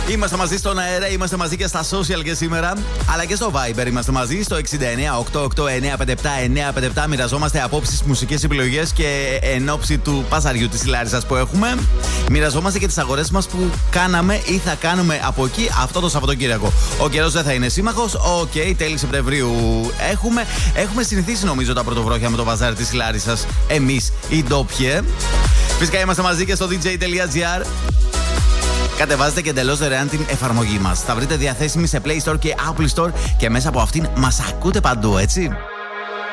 Είμαστε μαζί στον αέρα, είμαστε μαζί και στα social και σήμερα, αλλά και στο Viber είμαστε μαζί στο 69-889-57-957. Μοιραζόμαστε απόψεις, μουσικές επιλογές και εν ώψη του πασαριού της Λάρισσας που έχουμε, μοιραζόμαστε και τις αγορές μας που κάναμε ή θα κάνουμε από εκεί αυτό το Σαββατοκύριακο. Ο καιρός δεν θα είναι σύμμαχος. Τέλη Σεπτεμβρίου έχουμε συνηθίσει νομίζω τα πρωτοβρόχια με το παζάρι της Λάρισσας. Εμείς οι ντόπιοι. Φυσικά είμαστε μαζί και στο dj.gr. Κατεβάζετε και εντελώς δωρεάν την εφαρμογή μας. Θα βρείτε διαθέσιμη σε Play Store και Apple Store και μέσα από αυτήν μας ακούτε παντού, έτσι.